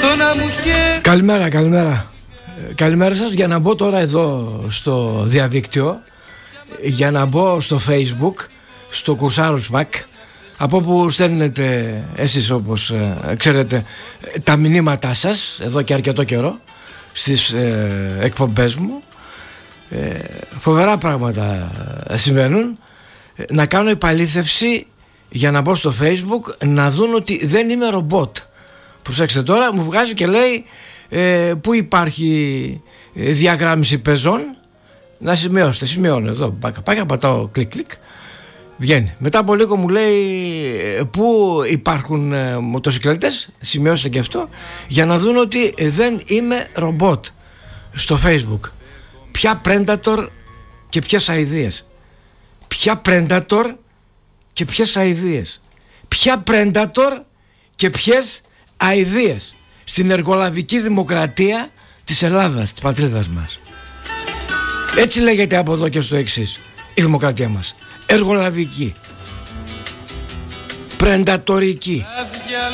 Καλημέρα, καλημέρα. Καλημέρα σας. Για να μπω τώρα εδώ στο διαδίκτυο, για να μπω στο Facebook, στο Κουρσάρος Βακ, από όπου στέλνετε εσείς, όπως ξέρετε, τα μηνύματά σας εδώ και αρκετό καιρό στις εκπομπές μου. Φοβερά πράγματα συμβαίνουν. Να κάνω επαλήθευση για να μπω στο Facebook, να δουν ότι δεν είμαι ρομπότ. Προσέξτε τώρα, μου βγάζει και λέει που υπάρχει διαγράμμιση πεζών. Να σημειώσετε, σημειώνω εδώ, πατάω κλικ κλικ, βγαίνει. Μετά από λίγο μου λέει που υπάρχουν μοτοσυκλέτες, σημειώστε και αυτό, για να δουν ότι δεν είμαι ρομπότ στο Facebook. Ποια Predator και ποιες αηδίες. Ποια Predator και ποιες αηδίες. Ποια Predator και ποιες αηδίες στην εργολαβική δημοκρατία της Ελλάδας, της πατρίδας μας. Έτσι λέγεται από εδώ και στο εξής η δημοκρατία μας. Εργολαβική, πρεντατορική,